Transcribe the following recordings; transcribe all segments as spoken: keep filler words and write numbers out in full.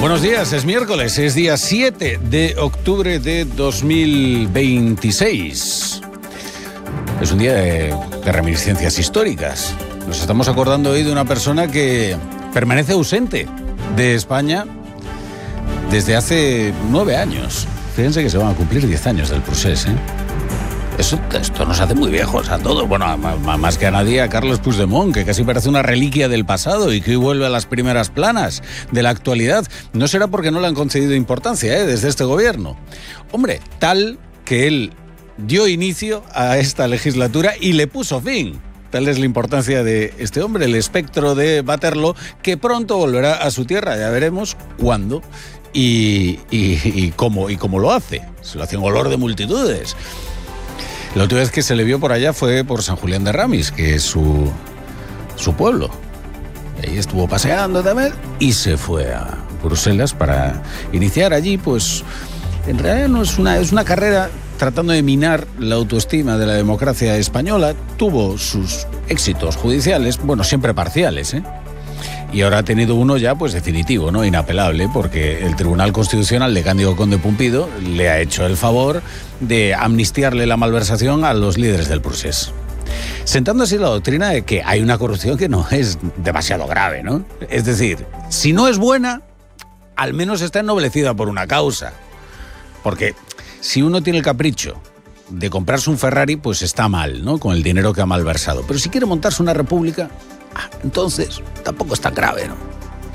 Buenos días, es miércoles, es día siete de octubre de dos mil veintiséis. Es un día de, de reminiscencias históricas. Nos estamos acordando hoy de una persona que permanece ausente de España desde hace nueve años. Fíjense que se van a cumplir diez años del procés, ¿eh? Eso, esto nos hace muy viejos a todos. Bueno, a, a, más que a nadie a Carles Puigdemont, que casi parece una reliquia del pasado y que hoy vuelve a las primeras planas de la actualidad. No será porque no le han concedido importancia, ¿eh? Desde este gobierno. Hombre, tal que él dio inicio a esta legislatura y le puso fin. Tal es la importancia de este hombre, el espectro de Waterloo, que pronto volverá a su tierra. Ya veremos cuándo y, y, y, cómo, y cómo lo hace. Se lo hace en olor de multitudes. La última vez que se le vio por allá fue por San Julián de Ramis, que es su, su pueblo. Ahí estuvo paseando también y se fue a Bruselas para iniciar allí, pues, en realidad no es una, es una carrera tratando de minar la autoestima de la democracia española. Tuvo sus éxitos judiciales, bueno, siempre parciales, ¿eh? Y ahora ha tenido uno ya, pues, definitivo, ¿no? Inapelable, porque el Tribunal Constitucional de Cándido Conde Pumpido le ha hecho el favor de amnistiarle la malversación a los líderes del procés. Sentando así la doctrina de que hay una corrupción que no es demasiado grave, ¿no? Es decir, si no es buena, al menos está ennoblecida por una causa. Porque si uno tiene el capricho de comprarse un Ferrari, pues está mal, ¿no? Con el dinero que ha malversado. Pero si quiere montarse una república, entonces tampoco es tan grave, ¿no?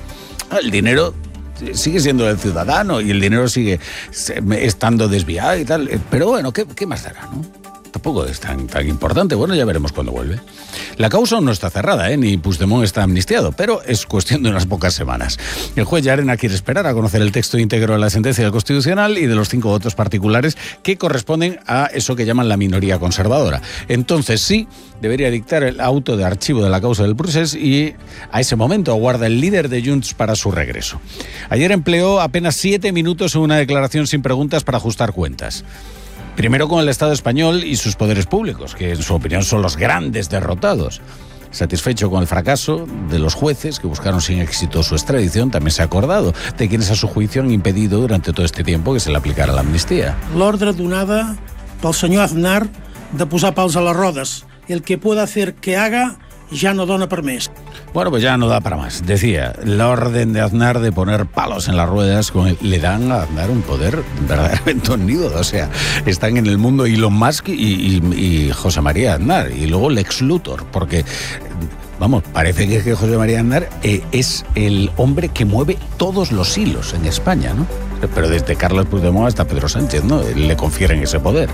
El dinero sigue siendo del ciudadano y el dinero sigue estando desviado y tal. Pero bueno, ¿qué, qué más dará, no? Tampoco es tan, tan importante. Bueno, ya veremos cuándo vuelve. La causa aún no está cerrada, ¿eh? Ni Puigdemont está amnistiado, pero es cuestión de unas pocas semanas. El juez Llarena quiere esperar a conocer el texto íntegro de la sentencia del Constitucional y de los cinco votos particulares que corresponden a eso que llaman la minoría conservadora. Entonces sí, debería dictar el auto de archivo de la causa del procés y a ese momento aguarda el líder de Junts para su regreso. Ayer empleó apenas siete minutos en una declaración sin preguntas para ajustar cuentas. Primero con el Estado español y sus poderes públicos, que en su opinión son los grandes derrotados. Satisfecho con el fracaso de los jueces que buscaron sin éxito su extradición, también se ha acordado de quienes a su juicio han impedido durante todo este tiempo que se le aplicara la amnistía. L'ordre donada pel senyor Aznar de posar pals a les rodes. El que pueda hacer que haga ya no dona per més. Bueno, pues ya no da para más. Decía, la orden de Aznar de poner palos en las ruedas con el, le dan a Aznar un poder verdaderamente omnímodo. O sea, están en el mundo Elon Musk y, y, y José María Aznar. Y luego Lex Luthor, porque, vamos, parece que, que José María Aznar eh, es el hombre que mueve todos los hilos en España, ¿no? Pero desde Carles Puigdemont hasta Pedro Sánchez, ¿no? Le confieren ese poder.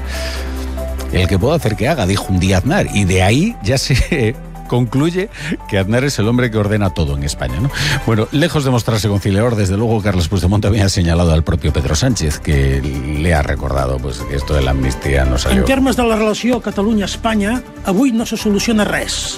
El que pueda hacer que haga, dijo un día Aznar. Y de ahí ya se concluye que Aznar es el hombre que ordena todo en España, ¿no? Bueno, lejos de mostrarse conciliador, desde luego Carles Puigdemont también ha señalado al propio Pedro Sánchez, que le ha recordado pues, que esto de la amnistía no salió. En termes de la relació Catalunya-Espanya, avui no se soluciona res.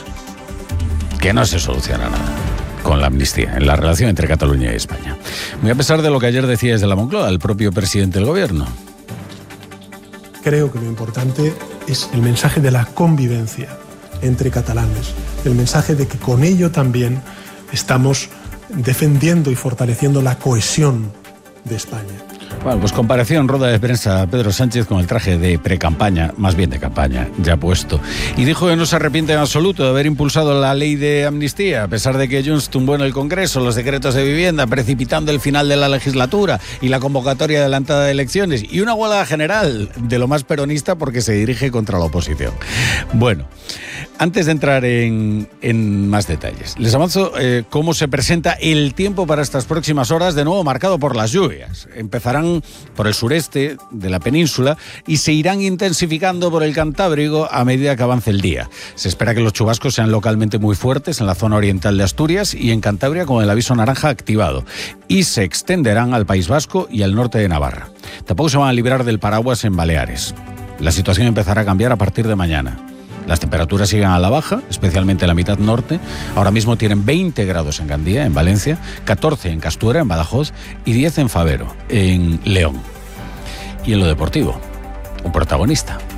Que no se soluciona nada con la amnistía, en la relación entre Cataluña y España. Muy a pesar de lo que ayer decía desde la Moncloa el propio presidente del gobierno. Creo que lo importante es el mensaje de la convivencia entre catalanes, el mensaje de que con ello también estamos defendiendo y fortaleciendo la cohesión de España. Bueno, pues compareció en rueda de prensa Pedro Sánchez con el traje de pre-campaña, más bien de campaña, ya puesto. Y dijo que no se arrepiente en absoluto de haber impulsado la ley de amnistía, a pesar de que Junts tumbó en el Congreso los decretos de vivienda, precipitando el final de la legislatura y la convocatoria adelantada de elecciones, y una huelga general de lo más peronista porque se dirige contra la oposición. Bueno, antes de entrar en, en más detalles, les avanzo eh, cómo se presenta el tiempo para estas próximas horas, de nuevo marcado por las lluvias. Empezarán por el sureste de la península y se irán intensificando por el Cantábrico a medida que avance el día. Se espera que los chubascos sean localmente muy fuertes en la zona oriental de Asturias y en Cantabria con el aviso naranja activado, y se extenderán al País Vasco y al norte de Navarra. Tampoco se van a librar del paraguas en Baleares. La situación empezará a cambiar a partir de mañana. Las temperaturas siguen a la baja, especialmente en la mitad norte. Ahora mismo tienen veinte grados en Gandía, en Valencia, catorce en Castuera, en Badajoz, y diez en Fabero, en León. Y en lo deportivo, un protagonista.